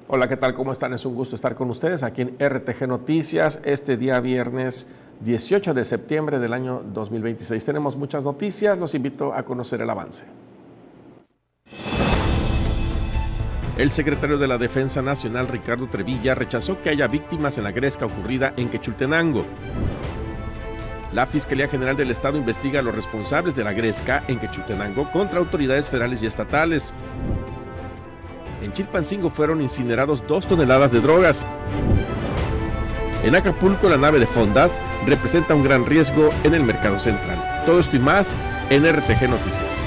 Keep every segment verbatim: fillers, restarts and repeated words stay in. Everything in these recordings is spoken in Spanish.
Hola, ¿qué tal? ¿Cómo están? Es un gusto estar con ustedes aquí en R T G Noticias este día viernes dieciocho de septiembre del año dos mil veintiséis. Tenemos muchas noticias, los invito a conocer el avance. El secretario de la Defensa Nacional, Ricardo Trevilla, rechazó que haya víctimas en la gresca ocurrida en Quechultenango. La Fiscalía General del Estado investiga a los responsables de la gresca en Quechultenango contra autoridades federales y estatales. En Chilpancingo fueron incinerados dos toneladas de drogas. En Acapulco, la nave de Fondas representa un gran riesgo en el mercado central. Todo esto y más en R T G Noticias.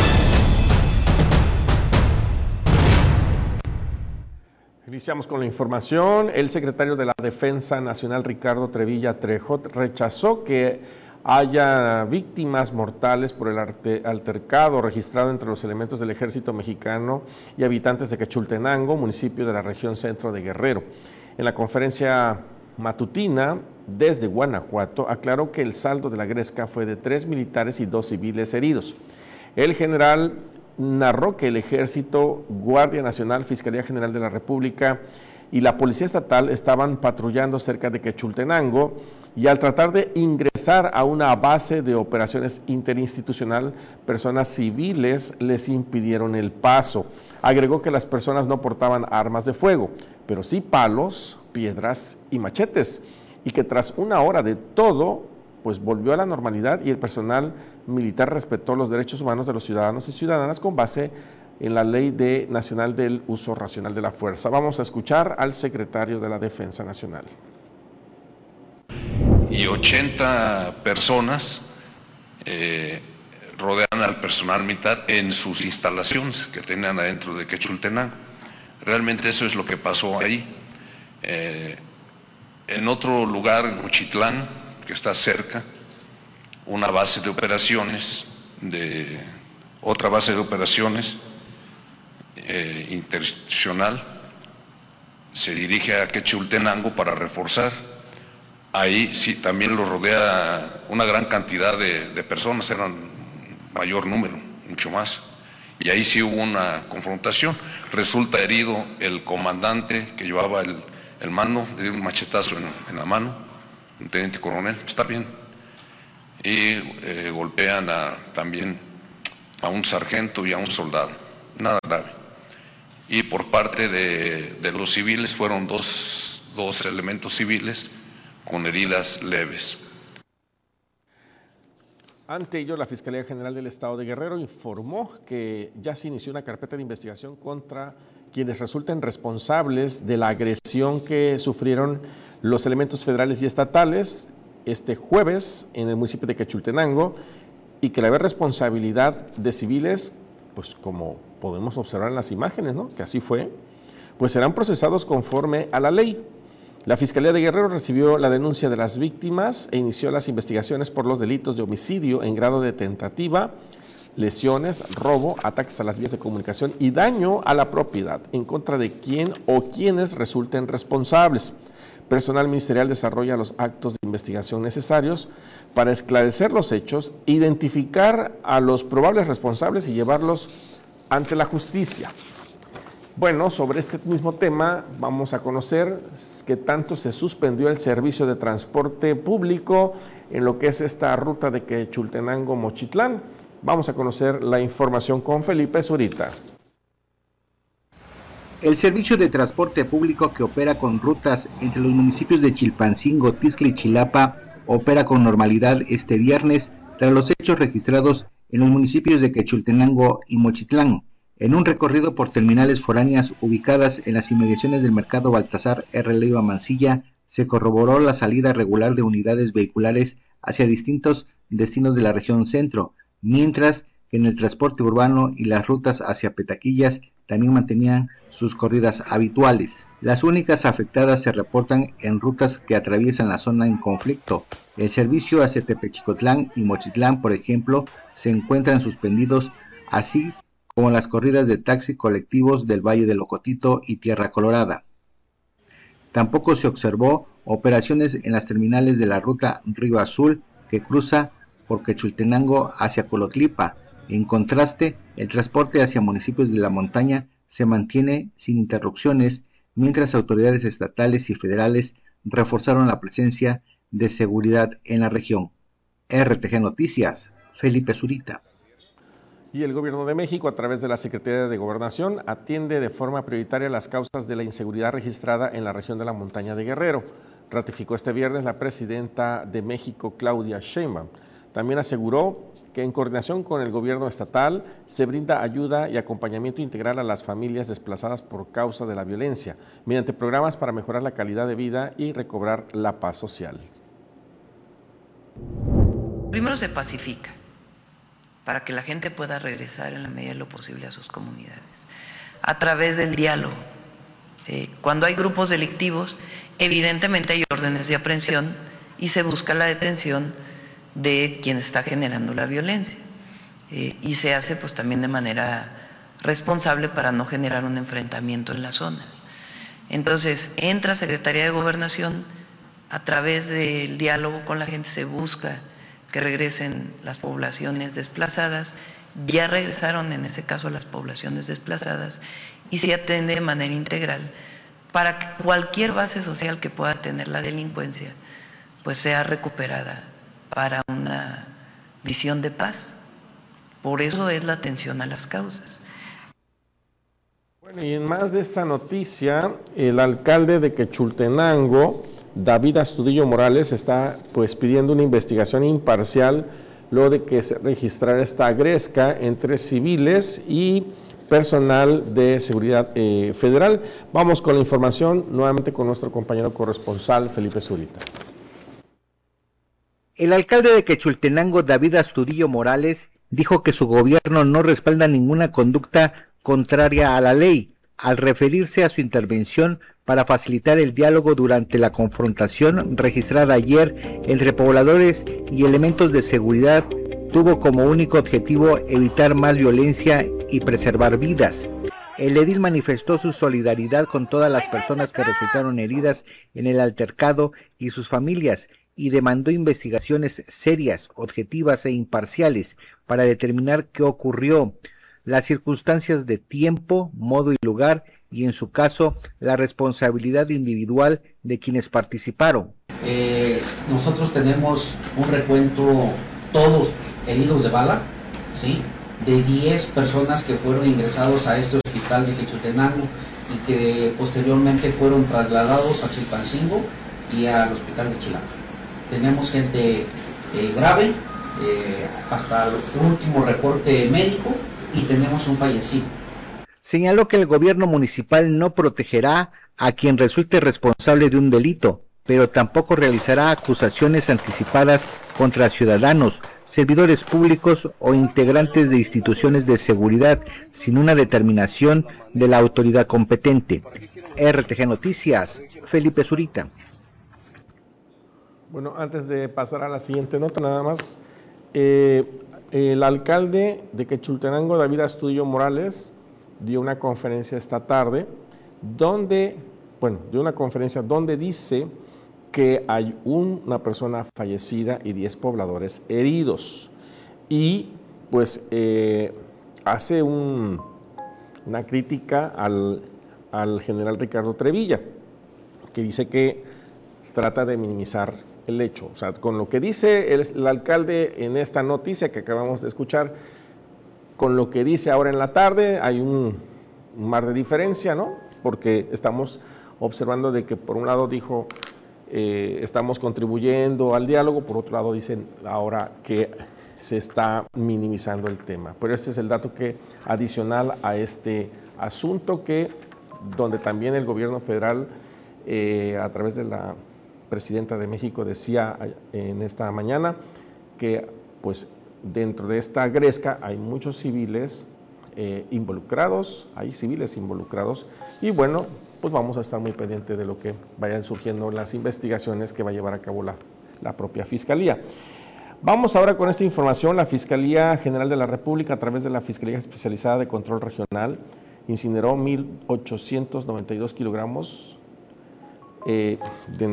Iniciamos con la información. El secretario de la Defensa Nacional, Ricardo Trevilla Trejo, rechazó que haya víctimas mortales por el altercado registrado entre los elementos del ejército mexicano y habitantes de Quechultenango, municipio de la región centro de Guerrero. En la conferencia matutina desde Guanajuato, aclaró que el saldo de la gresca fue de tres militares y dos civiles heridos. El general narró que el Ejército, Guardia Nacional, Fiscalía General de la República y la Policía Estatal estaban patrullando cerca de Quechultenango y al tratar de ingresar a una base de operaciones interinstitucional, personas civiles les impidieron el paso. Agregó que las personas no portaban armas de fuego, pero sí palos, piedras y machetes, y que tras una hora de todo, pues volvió a la normalidad y el personal militar respetó los derechos humanos de los ciudadanos y ciudadanas con base en la Ley de Nacional del Uso Racional de la Fuerza. Vamos a escuchar al secretario de la Defensa Nacional. Y ochenta personas eh, rodean al personal militar en sus instalaciones que tenían adentro de Quechultenango. Realmente eso es lo que pasó ahí. Eh, en otro lugar, en Uchitlán, que está cerca, una base de operaciones, de otra base de operaciones eh, interinstitucional, se dirige a Quechultenango para reforzar. Ahí sí también lo rodea una gran cantidad de, de personas, eran mayor número, mucho más. Y ahí sí hubo una confrontación. Resulta herido el comandante que llevaba el, el mando, le dio un machetazo en, en la mano, un teniente coronel, está bien. Y eh, golpean a, también a un sargento y a un soldado, nada grave. Y por parte de, de los civiles fueron dos, dos elementos civiles con heridas leves. Ante ello, la Fiscalía General del Estado de Guerrero informó que ya se inició una carpeta de investigación contra quienes resulten responsables de la agresión que sufrieron los elementos federales y estatales este jueves en el municipio de Quechultenango y que la haber responsabilidad de civiles, pues como podemos observar en las imágenes, ¿no?, que así fue, pues serán procesados conforme a la ley. La Fiscalía de Guerrero recibió la denuncia de las víctimas e inició las investigaciones por los delitos de homicidio en grado de tentativa, lesiones, robo, ataques a las vías de comunicación y daño a la propiedad en contra de quien o quienes resulten responsables. Personal ministerial desarrolla los actos de investigación necesarios para esclarecer los hechos, identificar a los probables responsables y llevarlos ante la justicia. Bueno, sobre este mismo tema vamos a conocer que tanto se suspendió el servicio de transporte público en lo que es esta ruta de Quechultenango-Mochitlán. Vamos a conocer la información con Felipe Zurita. El servicio de transporte público que opera con rutas entre los municipios de Chilpancingo, Tixla y Chilapa opera con normalidad este viernes tras los hechos registrados en los municipios de Quechultenango y Mochitlán. En un recorrido por terminales foráneas ubicadas en las inmediaciones del mercado Baltasar R. Leiva Mancilla, se corroboró la salida regular de unidades vehiculares hacia distintos destinos de la región centro, mientras que en el transporte urbano y las rutas hacia Petaquillas también mantenían sus corridas habituales. Las únicas afectadas se reportan en rutas que atraviesan la zona en conflicto. El servicio hacia Tepechicotlán y Mochitlán, por ejemplo, se encuentran suspendidos, así como las corridas de taxi colectivos del Valle de Locotito y Tierra Colorada. Tampoco se observó operaciones en las terminales de la ruta Río Azul que cruza por Quechultenango hacia Colotlipa. En contraste, el transporte hacia municipios de la montaña se mantiene sin interrupciones, mientras autoridades estatales y federales reforzaron la presencia de seguridad en la región. R T G Noticias, Felipe Zurita. Y el Gobierno de México, a través de la Secretaría de Gobernación, atiende de forma prioritaria las causas de la inseguridad registrada en la región de la montaña de Guerrero. Ratificó este viernes la presidenta de México, Claudia Sheinbaum. También aseguró que en coordinación con el gobierno estatal se brinda ayuda y acompañamiento integral a las familias desplazadas por causa de la violencia, mediante programas para mejorar la calidad de vida y recobrar la paz social. Primero se pacifica, para que la gente pueda regresar en la medida de lo posible a sus comunidades, a través del diálogo. Eh, cuando hay grupos delictivos, evidentemente hay órdenes de aprehensión y se busca la detención de quien está generando la violencia. Eh, y se hace pues también de manera responsable para no generar un enfrentamiento en las zonas. Entonces, entra Secretaría de Gobernación, a través del diálogo con la gente se busca que regresen las poblaciones desplazadas, ya regresaron en ese caso las poblaciones desplazadas y se atiende de manera integral para que cualquier base social que pueda tener la delincuencia pues sea recuperada para una visión de paz. Por eso es la atención a las causas. Bueno, y en más de esta noticia, el alcalde de Quechultenango, David Astudillo Morales, está pues pidiendo una investigación imparcial luego de que se registrara esta gresca entre civiles y personal de seguridad eh, federal. Vamos con la información nuevamente con nuestro compañero corresponsal Felipe Zurita. El alcalde de Quechultenango, David Astudillo Morales, dijo que su gobierno no respalda ninguna conducta contraria a la ley, al referirse a su intervención para facilitar el diálogo durante la confrontación registrada ayer entre pobladores y elementos de seguridad. Tuvo como único objetivo evitar más violencia y preservar vidas. El edil manifestó su solidaridad con todas las personas que resultaron heridas en el altercado y sus familias, y demandó investigaciones serias, objetivas e imparciales para determinar qué ocurrió, las circunstancias de tiempo, modo y lugar, y en su caso, la responsabilidad individual de quienes participaron. Eh, nosotros tenemos un recuento, todos heridos de bala, ¿sí?, de diez personas que fueron ingresados a este hospital de Quechultenango y que posteriormente fueron trasladados a Chilpancingo y al hospital de Chilapa. Tenemos gente eh, grave, eh, hasta el último reporte médico, y tenemos un fallecido. Señaló que el gobierno municipal no protegerá a quien resulte responsable de un delito, pero tampoco realizará acusaciones anticipadas contra ciudadanos, servidores públicos o integrantes de instituciones de seguridad sin una determinación de la autoridad competente. R T G Noticias, Felipe Zurita. Bueno, antes de pasar a la siguiente nota, nada más, eh, el alcalde de Quechultenango, David Astudillo Morales, dio una conferencia esta tarde, donde, bueno, dio una conferencia donde dice que hay un, una persona fallecida y diez pobladores heridos, y pues eh, hace un, una crítica al, al general Ricardo Trevilla, que dice que trata de minimizar el hecho. O sea, con lo que dice el, el alcalde en esta noticia que acabamos de escuchar, con lo que dice ahora en la tarde, hay un, un mar de diferencia, ¿no? Porque estamos observando de que por un lado dijo, eh, estamos contribuyendo al diálogo, por otro lado dicen ahora que se está minimizando el tema. Pero este es el dato que adicional a este asunto, que donde también el gobierno federal, eh, a través de la presidenta de México, decía en esta mañana que pues dentro de esta gresca hay muchos civiles eh, involucrados, hay civiles involucrados, y bueno, pues vamos a estar muy pendientes de lo que vayan surgiendo las investigaciones que va a llevar a cabo la, la propia Fiscalía. Vamos ahora con esta información. La Fiscalía General de la República, a través de la Fiscalía Especializada de Control Regional, incineró mil ochocientos noventa y dos kilogramos Eh, de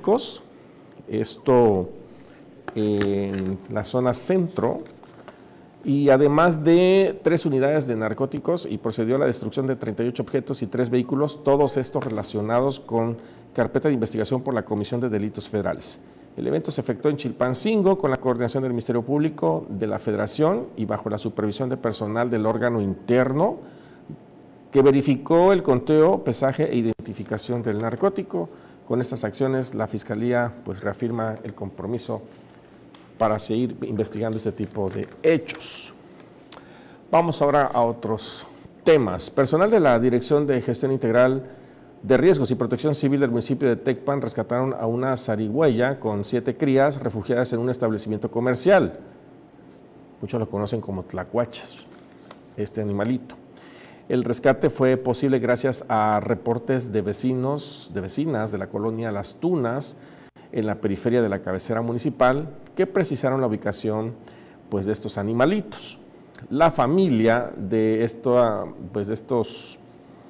narcóticos, esto en la zona centro y además de tres unidades de narcóticos, y procedió a la destrucción de treinta y ocho objetos y tres vehículos, todos estos relacionados con carpeta de investigación por la Comisión de Delitos Federales. El evento se efectuó en Chilpancingo con la coordinación del Ministerio Público, de la Federación y bajo la supervisión de personal del órgano interno que verificó el conteo, pesaje e identificación del narcótico. Con estas acciones la Fiscalía pues reafirma el compromiso para seguir investigando este tipo de hechos. Vamos ahora a otros temas. Personal de la Dirección de Gestión Integral de Riesgos y Protección Civil del municipio de Tecpan rescataron a una zarigüeya con siete crías refugiadas en un establecimiento comercial. Muchos lo conocen como tlacuaches, este animalito. El rescate fue posible gracias a reportes de vecinos, de vecinas de la colonia Las Tunas, en la periferia de la cabecera municipal, que precisaron la ubicación pues, de estos animalitos. La familia de, esto, pues, de estos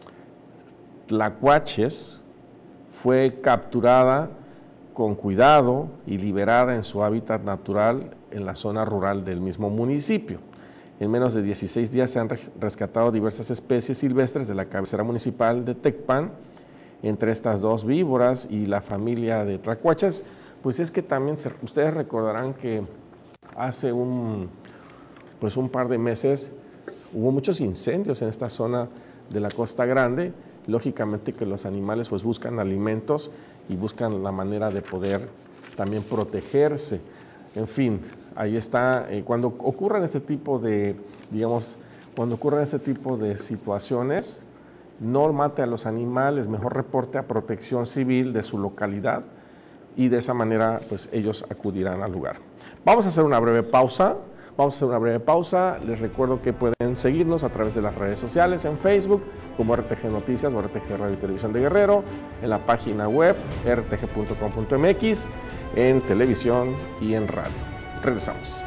tlacuaches fue capturada con cuidado y liberada en su hábitat natural en la zona rural del mismo municipio. En menos de dieciséis días se han rescatado diversas especies silvestres de la cabecera municipal de Tecpan. Entre estas dos víboras y la familia de tlacuaches, pues es que también se, ustedes recordarán que hace un, pues un par de meses hubo muchos incendios en esta zona de la Costa Grande. Lógicamente que los animales pues buscan alimentos y buscan la manera de poder también protegerse. En fin, ahí está, eh, cuando ocurran este tipo de, digamos, cuando ocurran este tipo de situaciones, no mate a los animales, mejor reporte a Protección Civil de su localidad y de esa manera pues ellos acudirán al lugar. Vamos a hacer una breve pausa, vamos a hacer una breve pausa, les recuerdo que pueden seguirnos a través de las redes sociales, en Facebook como R T G Noticias o R T G Radio y Televisión de Guerrero, en la página web r t g punto com punto m x, en televisión y en radio. Regresamos.